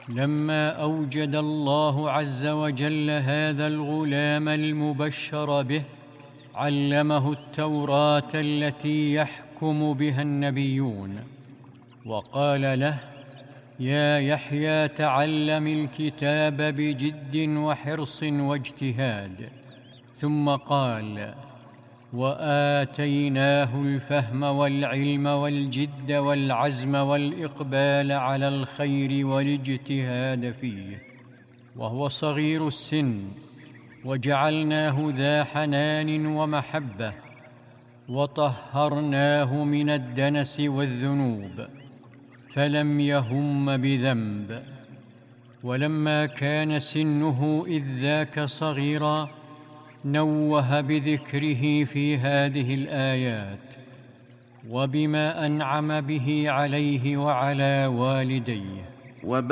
لما أوجد الله عز وجل هذا الغلام المبشر به، علمه التوراة التي يحكم بها النبيون، وقال له: يا يحيى تعلم الكتاب بجد وحرص واجتهاد. ثم قال: وآتيناه الفهم والعلم والجد والعزم والإقبال على الخير والاجتهاد فيه وهو صغير السن، وجعلناه ذا حنان ومحبة، وطهرناه من الدنس والذنوب، فلم يهم بذنب. ولما كان سنه إذ ذاك صغيرا، نوه بذكره في هذه الآيات وبما أنعم به عليه وعلى والديه.